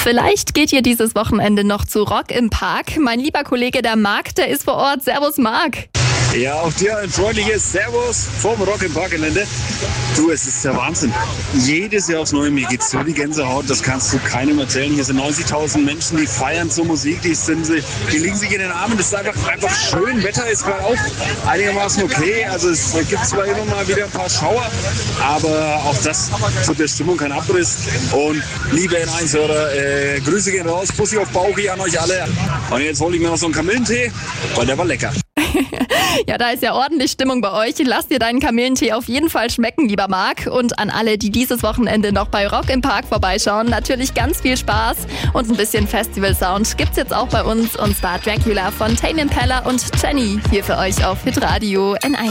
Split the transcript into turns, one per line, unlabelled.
Vielleicht geht ihr dieses Wochenende noch zu Rock im Park. Mein lieber Kollege, der Marc, der ist vor Ort. Servus, Marc.
Ja, auch dir ein freundliches Servus vom Rock im Park Gelände. Du, es ist der Wahnsinn. Jedes Jahr aufs Neue, mir geht's so die Gänsehaut, das kannst du keinem erzählen. Hier sind 90.000 Menschen, die feiern zur Musik, die liegen sich in den Armen. Das ist einfach schön. Wetter ist gerade auch einigermaßen okay. Also es gibt zwar immer mal wieder ein paar Schauer, aber auch das tut der Stimmung kein Abriss. Und liebe N1-Hörer, Grüße gehen raus, Bussi auf Bauchi an euch alle. Und jetzt hole ich mir noch so einen Kamillentee, weil der war lecker.
Ja, da ist ja ordentlich Stimmung bei euch. Lasst dir deinen Kamillentee auf jeden Fall schmecken, lieber Marc. Und an alle, die dieses Wochenende noch bei Rock im Park vorbeischauen, natürlich ganz viel Spaß und ein bisschen Festival-Sound gibt's jetzt auch bei uns. Und zwar Dracula von Tame Impala und Jenny hier für euch auf Hitradio N1.